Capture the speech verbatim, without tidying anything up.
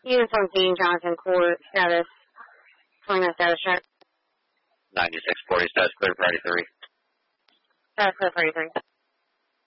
Uniform Dean Johnson Court, status, twenty-nine status check. ninety-six forty, status clear for eighty-three. Status clear for eighty-three.